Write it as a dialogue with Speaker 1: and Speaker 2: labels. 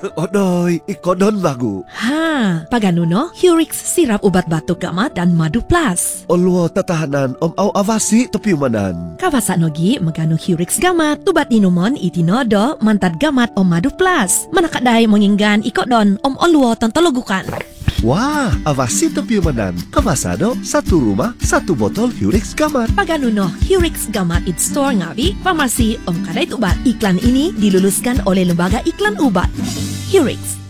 Speaker 1: Odoy, ikodon bagu.
Speaker 2: Ha, pagano no? Hurix sirap ubat batuk gamat dan madu plus.
Speaker 1: Olwo tatahanan au avasi topiumanan.
Speaker 2: Kawasa nogi magano Hurix gamat, ubat inuman itinodo mantad gamat madu plus. Manakadai menginggan ikodon olwo tantologukan.
Speaker 1: Wah, avasi topiumanan. Kawasado, satu rumah, satu botol Hurix Gamat.
Speaker 2: Pagano no, Hurix Gamat it store ngabi, pharmacy kadai ubat. Iklan ini diluluskan oleh Lembaga Iklan Ubat. Hurix.